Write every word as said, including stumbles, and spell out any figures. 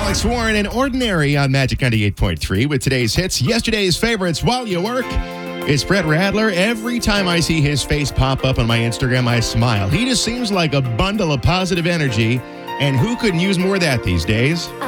Alex Warren and Ordinary on Magic ninety-eight point three with today's hits. Yesterday's favorites while you work. It's Brett Radler. Every time I see his face pop up on my Instagram, I smile. He just seems like a bundle of positive energy. And who couldn't use more of that these days?